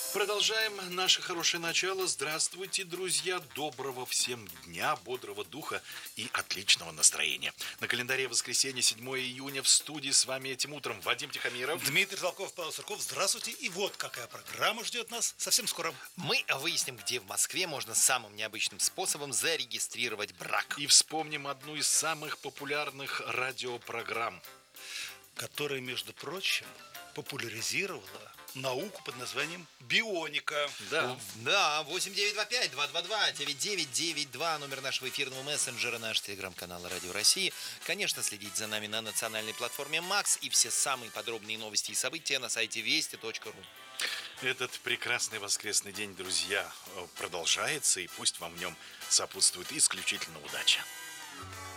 Продолжаем наше хорошее начало. Здравствуйте, друзья. Доброго всем дня, бодрого духа и отличного настроения. На календаре воскресенье, 7 июня. В студии с вами этим утром Вадим Тихомиров. Дмитрий Толков, Павел Сурков. Здравствуйте. И вот какая программа ждет нас совсем скоро. Мы выясним, где в Москве можно самым необычным способом зарегистрировать брак. И вспомним одну из самых популярных радиопрограмм, которая, между прочим, популяризировала науку под названием бионика. Да. 8925-222-9992, номер нашего эфирного мессенджера, наш телеграм-канал Радио России. Конечно, следите за нами на национальной платформе МАКС и все самые подробные новости и события на сайте вести.ру. Этот прекрасный воскресный день, друзья, продолжается, и пусть вам в нем сопутствует исключительно удача.